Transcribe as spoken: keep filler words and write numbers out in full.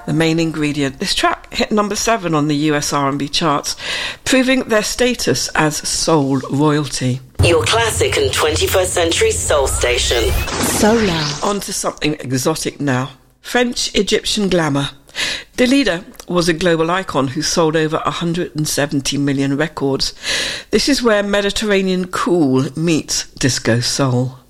the main ingredient. This track hit number seven on the U S R and B charts, proving their status as soul royalty. Your classic and twenty-first century soul station. Solar. On to something exotic now. French-Egyptian glamour. Dalida was a global icon who sold over one hundred seventy million records. This is where Mediterranean cool meets disco soul.